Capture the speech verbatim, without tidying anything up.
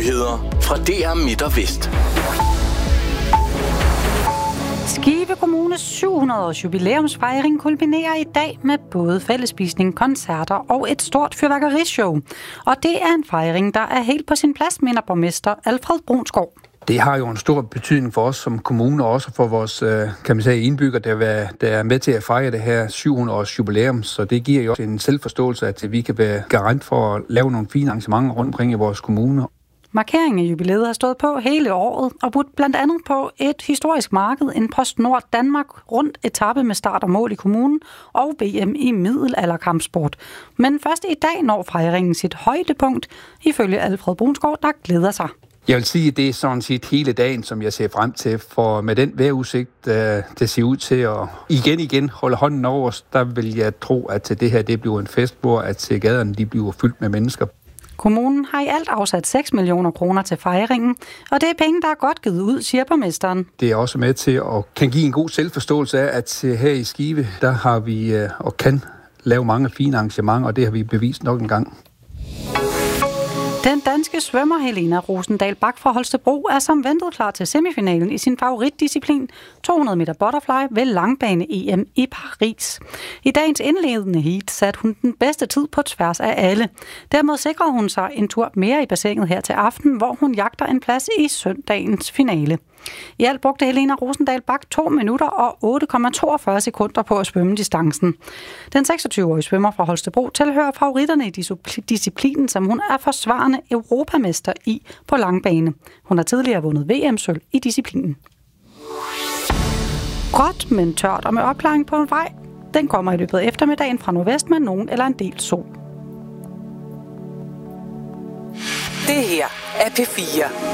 Nyheder fra D R Midt og Vest. Skive Kommunes syv hundrede års jubilæumsfejring kulminerer i dag med både fællesspisning, koncerter og et stort fyrværkerishow. Og det er en fejring, der er helt på sin plads, mener borgmester Alfred Brunsgaard. Det har jo en stor betydning for os som kommune, og også for vores, kan man sige, indbyggere, der er med til at fejre det her syv hundrede års jubilæum. Så det giver jo også en selvforståelse, at vi kan være garant for at lave nogle fine arrangementer rundt omkring i vores kommune. Markeringen af jubilæet har stået på hele året og budt blandt andet på et historisk marked, en PostNord Danmark rundt etape med start og mål i kommunen og V M i middelalderkampsport. Men først i dag når fejringen sit højdepunkt, ifølge Alfred Brunsgaard, der glæder sig. Jeg vil sige, at det er sådan set hele dagen, som jeg ser frem til, for med den vejrudsigt, der ser ud til at igen igen holde hånden over os, der vil jeg tro, at det her det bliver en fest, hvor at gaderne de bliver fyldt med mennesker. Kommunen har i alt afsat seks millioner kroner til fejringen, og det er penge, der er godt givet ud, siger borgmesteren. Det er også med til at kan give en god selvforståelse af, at her i Skive, der har vi og kan lave mange fine arrangementer, og det har vi bevist nok en gang. Den danske svømmer Helena Rosendal Bach fra Holstebro er som ventet klar til semifinalen i sin favoritdisciplin to hundrede meter butterfly ved langbane-E M i Paris. I dagens indledende heat satte hun den bedste tid på tværs af alle. Dermed sikrede hun sig en tur mere i bassinet her til aften, hvor hun jagter en plads i søndagens finale. I alt brugte Helena Rosendal Bach to minutter og otte komma toogfyrre sekunder på at svømme distancen. Den seksogtyve-årige svømmer fra Holstebro tilhører favoritterne i disciplinen, som hun er forsvarende europamester i på langbane. Hun har tidligere vundet V M-sølv i disciplinen. Gråt, men tørt og med opklaring på en vej. Den kommer i løbet af eftermiddagen fra nordvest med nogen eller en del sol. Det her er P fire.